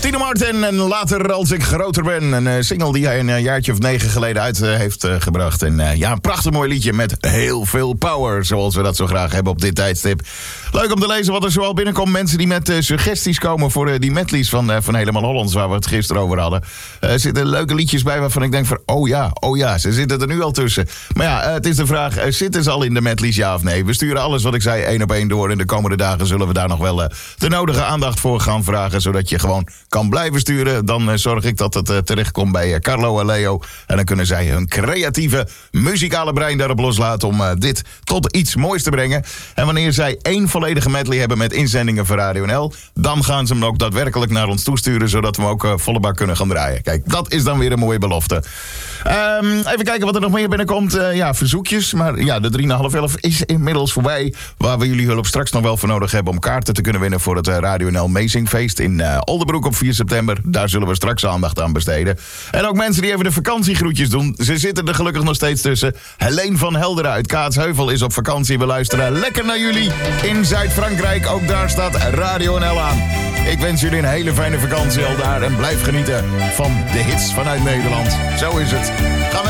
Tino Martin en Later als ik groter ben. Een single die hij een jaartje of 9 geleden uit heeft gebracht. En een prachtig mooi liedje met heel veel power. Zoals we dat zo graag hebben op dit tijdstip. Leuk om te lezen wat er zoal binnenkomt. Mensen die met suggesties komen voor die medleys van Helemaal Hollands. Waar we het gisteren over hadden. Er zitten leuke liedjes bij waarvan ik denk van oh ja, ze zitten er nu al tussen. Maar ja, het is de vraag, zitten ze al in de medleys, ja of nee? We sturen alles wat ik zei 1 op 1 door. En de komende dagen zullen we daar nog wel de nodige aandacht voor gaan vragen. Zodat je gewoon kan blijven sturen. Dan zorg ik dat het terechtkomt bij Carlo en Leo. En dan kunnen zij hun creatieve muzikale brein daarop loslaten om dit tot iets moois te brengen. En wanneer zij 1 volledige medley hebben met inzendingen voor Radio NL, dan gaan ze hem ook daadwerkelijk naar ons toesturen, zodat we hem ook volle bak kunnen gaan draaien. Kijk, dat is dan weer een mooie belofte. Even kijken wat er nog meer binnenkomt. Verzoekjes. Maar ja, de 3,5 is inmiddels voorbij. Waar we jullie hulp straks nog wel voor nodig hebben om kaarten te kunnen winnen voor het Radio NL Amazingfeest in Oldenbroek op 4 september. Daar zullen we straks aandacht aan besteden. En ook mensen die even de vakantiegroetjes doen. Ze zitten er gelukkig nog steeds tussen. Helene van Helderen uit Kaatsheuvel is op vakantie. We luisteren lekker naar jullie in Zuid-Frankrijk. Ook daar staat Radio NL aan. Ik wens jullie een hele fijne vakantie al daar. En blijf genieten van de hits vanuit Nederland. Zo is het. Gaan we